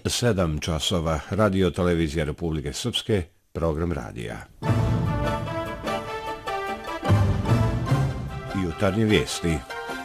7 časova, Radio Televizija Republike Srpske, program radija. Jutarnje vijesti.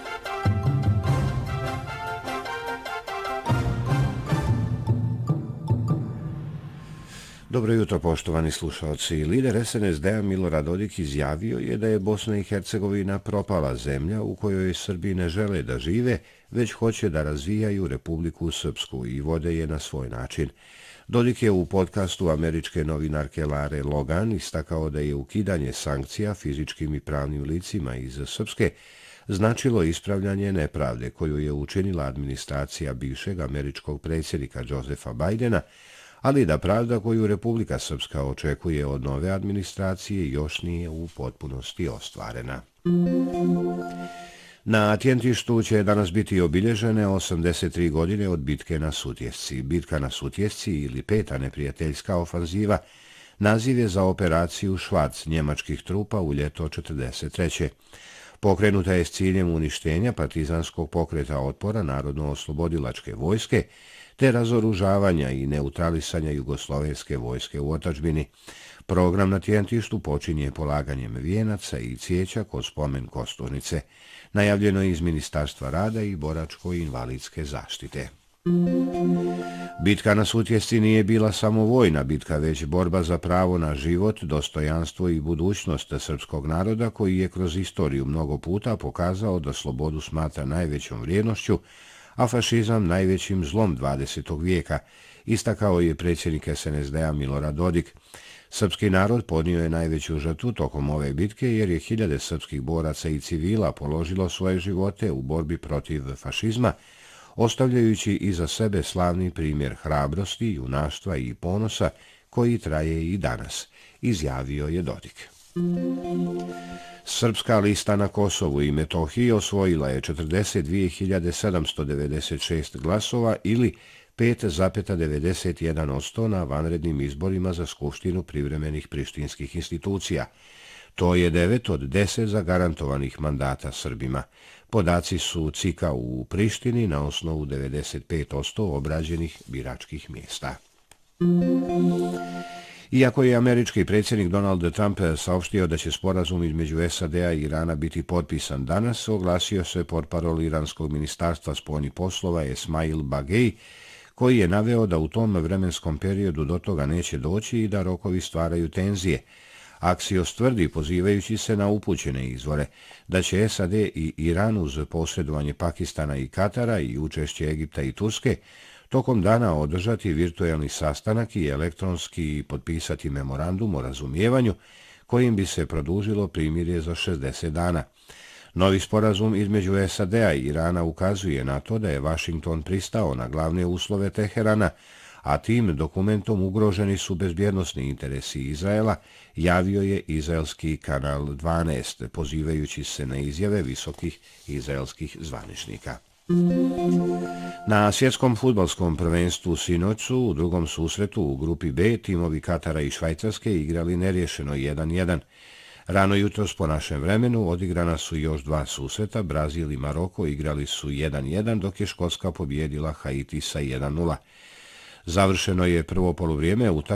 Dobro jutro, poštovani slušalci. Lider SNSD-a Milorad Dodik izjavio je da je Bosna i Hercegovina propala zemlja u kojoj Srbi ne žele da žive, već hoće da razvijaju Republiku Srpsku i vode je na svoj način. Dodik je u podcastu američke novinarke Lare Logan istakao da je ukidanje sankcija fizičkim i pravnim licima iz Srpske značilo ispravljanje nepravde koju je učinila administracija bivšeg američkog predsjednika Josefa Bajdena, ali da pravda koju Republika Srpska očekuje od nove administracije još nije u potpunosti ostvarena. Na Tjentištu će danas biti obilježene 83 godine od bitke na Sutjesci. Bitka na Sutjesci ili peta neprijateljska ofanziva naziv je za operaciju Švac njemačkih trupa u ljeto 1943. Pokrenuta je s ciljem uništenja partizanskog pokreta otpora Narodno-oslobodilačke vojske te razoružavanja i neutralisanja jugoslovenske vojske u otadžbini. Program na Tjentištu počinje polaganjem vijenaca i cvijeća kod spomen kosturnice. Najavljeno je iz Ministarstva rada i boračko-invalidske zaštite. Bitka na Sutjesci nije bila samo vojna bitka, već borba za pravo na život, dostojanstvo i budućnost srpskog naroda koji je kroz istoriju mnogo puta pokazao da slobodu smatra najvećom vrijednošću, a fašizam najvećim zlom 20. vijeka, istakao je predsjednik SNSD-a Milorad Dodik. Srpski narod podnio je najveću žrtvu tokom ove bitke jer je hiljade srpskih boraca i civila položilo svoje živote u borbi protiv fašizma, ostavljajući iza sebe slavni primjer hrabrosti, junaštva i ponosa koji traje i danas, izjavio je Dodik. Srpska lista na Kosovu i Metohiji osvojila je 42.796 glasova ili 5,91% na vanrednim izborima za Skupštinu privremenih prištinskih institucija. To je 9 od 10 zagarantovanih mandata Srbima. Podaci su CIK-a u Prištini na osnovu 95% obrađenih biračkih mjesta. Iako je američki predsjednik Donald Trump saopštio da će sporazum između SAD-a i Irana biti potpisan danas, oglasio se portparol iranskog ministarstva spoljnih poslova Esmail Bagej, koji je naveo da u tom vremenskom periodu do toga neće doći i da rokovi stvaraju tenzije. Axios tvrdi, pozivajući se na upućene izvore, da će SAD i Iran uz posredovanje Pakistana i Katara i učešće Egipta i Turske tokom dana održati virtualni sastanak i elektronski potpisati memorandum o razumijevanju kojim bi se produžilo primirje za 60 dana. Novi sporazum između SAD-a i Irana ukazuje na to da je Vašington pristao na glavne uslove Teherana, a tim dokumentom ugroženi su bezbjednosni interesi Izraela, javio je izraelski kanal 12, pozivajući se na izjave visokih izraelskih zvaničnika. Na svjetskom fudbalskom prvenstvu sinoć su u drugom susretu u grupi B timovi Katara i Švajcarske igrali nerješeno 1:1. Rano jutros po našem vremenu odigrana su još dva susreta, Brazil i Maroko igrali su 1:1, dok je Škotska pobijedila Haiti sa 1:0. Završeno je prvo poluvrijeme utakmice